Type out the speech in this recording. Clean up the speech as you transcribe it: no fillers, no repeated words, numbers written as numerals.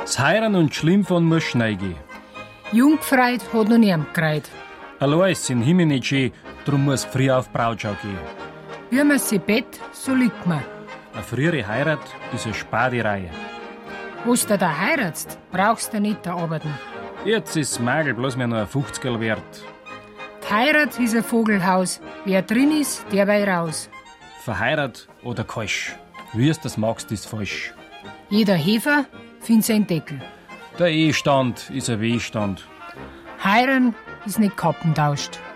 Das Heiren und Schlimmfahren muss schnell gehen. Jungfreit hat noch niemand gereut. Allein sind Himmel nicht schön, darum muss früh auf Brautschau gehen. Wie man sich bett, so liegt man. Eine frühere Heirat ist eine Sparreihe. Was du da heiratst, brauchst du nicht da arbeiten. Jetzt ist das Magel bloß mehr noch ein 50er wert. Die Heirat ist ein Vogelhaus. Wer drin ist, der bei raus. Verheiratet oder kalsch. Wie du das magst, ist falsch. Jeder Hefer findet seinen Deckel. Der Ehestand ist ein Wehstand. Heiren ist nicht Kappentauscht.